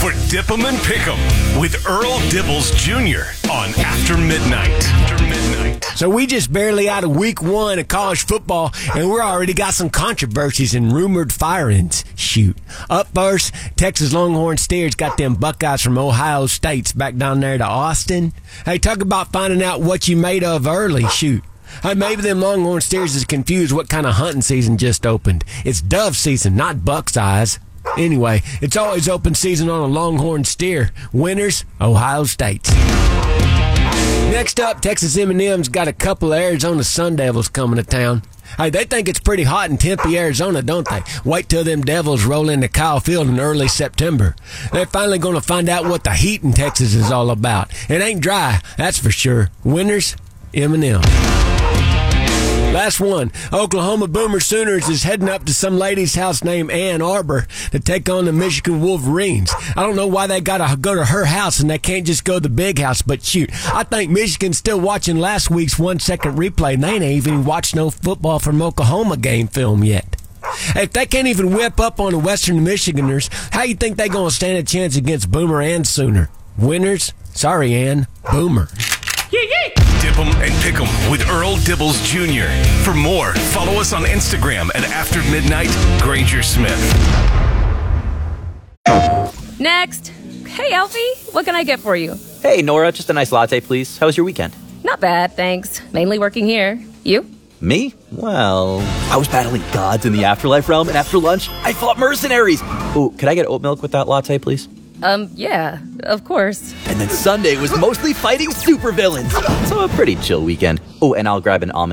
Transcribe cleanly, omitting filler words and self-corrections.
for Dip 'em and Pick 'em with Earl Dibbles Jr. on After Midnight. So we just barely out of week 1 of college football, and we're already got some controversies and rumored firings. Shoot. Up first, Texas Longhorn Steers got them Buckeyes from Ohio State's back down there to Austin. Hey, talk about finding out what you made of early. Shoot. Hey, maybe them Longhorn Steers is confused what kind of hunting season just opened. It's dove season, not buck's eyes. Anyway, it's always open season on a Longhorn Steer. Winners, Ohio State. Next up, Texas M&M's got a couple of Arizona Sun Devils coming to town. Hey, they think it's pretty hot in Tempe, Arizona, don't they? Wait till them Devils roll into Kyle Field in early September. They're finally going to find out what the heat in Texas is all about. It ain't dry, that's for sure. Winners, M&M. Last one, Oklahoma Boomer Sooners is heading up to some lady's house named Ann Arbor to take on the Michigan Wolverines. I don't know why they gotta go to her house and they can't just go to the big house, but shoot, I think Michigan's still watching last week's 1-second replay and they ain't even watched no football from Oklahoma game film yet. If they can't even whip up on the Western Michiganers, how you think they gonna stand a chance against Boomer and Sooner? Winners? Sorry, Ann. Boomer. Dip 'em and Pick 'em with Earl Dibbles Jr. For more, follow us on Instagram at After Midnight Granger Smith. Next. Hey, Alfie, what can I get for you? Hey, Nora, just a nice latte, please. How was your weekend? Not bad, thanks. Mainly working here. You? Me? Well, I was battling gods in the afterlife realm, and after lunch, I fought mercenaries. Ooh, could I get oat milk with that latte, please? Yeah, of course. And then Sunday was mostly fighting supervillains. So a pretty chill weekend. Oh, and I'll grab an almond